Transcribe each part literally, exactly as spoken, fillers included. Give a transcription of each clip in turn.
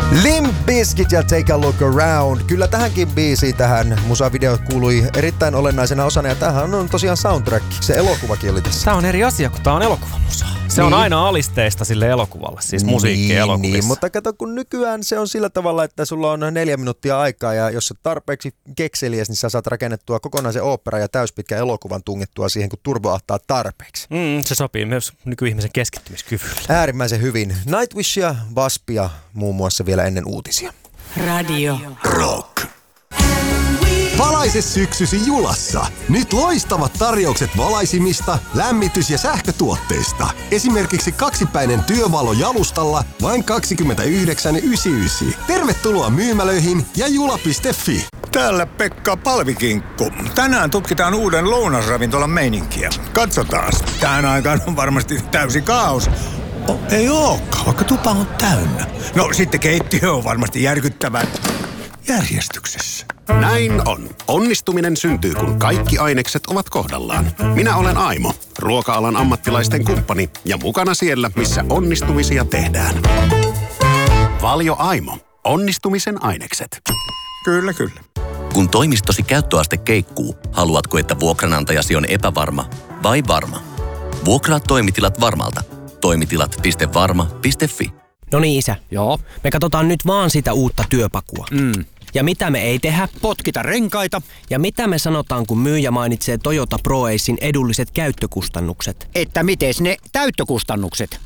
Limp Bizkit ja Take a Look Around. Kyllä tähänkin biisiin, tähän musavideo kuului erittäin olennaisena osana. Ja tämähän on tosiaan soundtrack. Se elokuvakin oli tässä. Tämä on eri asia, kun tämä on elokuvamusa. Se niin. on aina alisteista sille elokuvalle, siis musiikki niin, elokuvissa. Niin, mutta kato, kun nykyään se on sillä tavalla, että sulla on neljä minuuttia aikaa ja jos sä tarpeeksi kekseliäs, niin sä saat rakennettua kokonaisen ooppera ja täyspitkän elokuvan tungettua siihen, kun turbo ahtaa tarpeeksi. Mm, se sopii myös nykyihmisen keskittymiskyvylle. Äärimmäisen hyvin. Nightwishia, Waspia muun muassa vielä ennen uutisia. Radio Rock. Valaise syksysi Julassa. Nyt loistavat tarjoukset valaisimista, lämmitys- ja sähkötuotteista. Esimerkiksi kaksipäinen työvalo jalustalla vain kaksikymmentäyhdeksän yhdeksänkymmentäyhdeksän. Tervetuloa myymälöihin ja jula piste fi. Täällä Pekka Palvikinkku. Tänään tutkitaan uuden lounasravintolan meininkiä. Katsotaan. Tähän aikaan on varmasti täysi kaos. Oh, ei ookaan, vaikka tupa on täynnä. No sitten keittiö on varmasti järkyttävän järjestyksessä. Näin on. Onnistuminen syntyy, kun kaikki ainekset ovat kohdallaan. Minä olen Aimo, ruoka-alan ammattilaisten kumppani ja mukana siellä, missä onnistumisia tehdään. Valio Aimo. Onnistumisen ainekset. Kyllä, kyllä. Kun toimistosi käyttöaste keikkuu, haluatko, että vuokranantajasi on epävarma vai varma? Vuokraa toimitilat Varmalta. toimitilat piste varma piste fi. No niin, isä. Joo. Me katsotaan nyt vaan sitä uutta työpakua. Mm. Ja mitä me ei tehdä? Potkita renkaita. Ja mitä me sanotaan, kun myyjä mainitsee Toyota ProAcein edulliset käyttökustannukset? Että mites ne täyttökustannukset?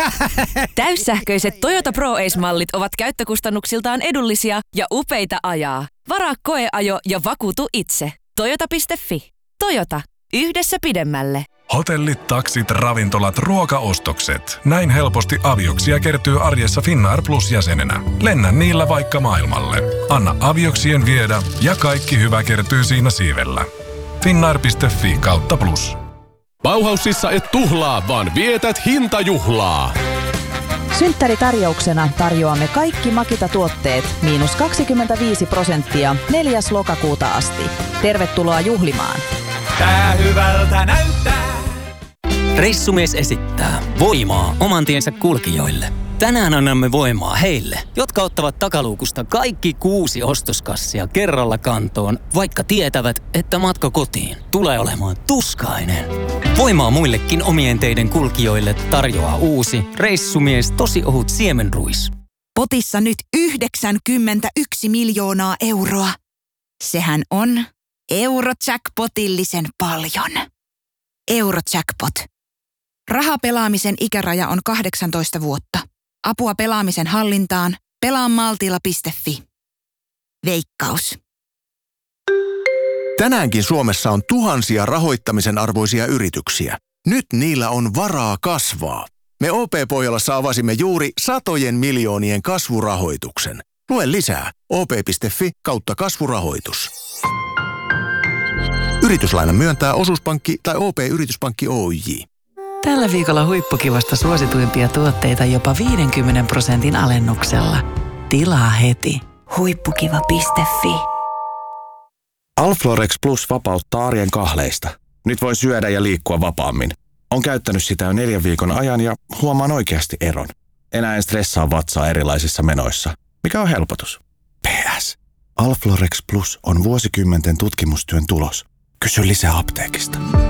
Täyssähköiset Toyota ProAce-mallit ovat käyttökustannuksiltaan edullisia ja upeita ajaa. Varaa koeajo ja vakuutu itse. Toyota piste fi. Toyota. Yhdessä pidemmälle. Hotellit, taksit, ravintolat, ruokaostokset. Näin helposti avioksia kertyy arjessa Finnair Plus-jäsenenä. Lennä niillä vaikka maailmalle. Anna avioksien viedä ja kaikki hyvä kertyy siinä siivellä. Finnair piste fi kautta plus. Bauhausissa et tuhlaa, vaan vietät hintajuhlaa. Synttäritarjouksena tarjoamme kaikki Makita-tuotteet miinus kaksikymmentäviisi prosenttia neljäs lokakuuta asti. Tervetuloa juhlimaan. Tää hyvältä näyttää. Reissumies esittää voimaa oman tiensä kulkijoille. Tänään annamme voimaa heille, jotka ottavat takaluukusta kaikki kuusi ostoskassia kerralla kantoon, vaikka tietävät, että matka kotiin tulee olemaan tuskainen. Voimaa muillekin omien teiden kulkijoille tarjoaa uusi Reissumies tosi ohut siemenruis. Potissa nyt yhdeksänkymmentäyksi miljoonaa euroa. Sehän on Eurojackpotillisen paljon. Eurojackpot. Rahapelaamisen ikäraja on kahdeksantoista vuotta. Apua pelaamisen hallintaan. pelaa maltilla piste fi. Veikkaus. Tänäänkin Suomessa on tuhansia rahoittamisen arvoisia yrityksiä. Nyt niillä on varaa kasvaa. Me O P-Pohjolassa avasimme juuri satojen miljoonien kasvurahoituksen. Lue lisää o p piste fi kautta kasvurahoitus. Yrityslaina myöntää osuuspankki tai O P-yrityspankki Oyj. Tällä viikolla huippukivasta suosituimpia tuotteita jopa viidenkymmenen prosentin alennuksella. Tilaa heti. Huippukiva piste fi. Alflorex Plus vapauttaa arjen kahleista. Nyt voi syödä ja liikkua vapaammin. On käyttänyt sitä jo neljän viikon ajan ja huomaan oikeasti eron. Enää en stressaa vatsaa erilaisissa menoissa. Mikä on helpotus? P S. Alflorex Plus on vuosikymmenten tutkimustyön tulos. Kysy lisää apteekista.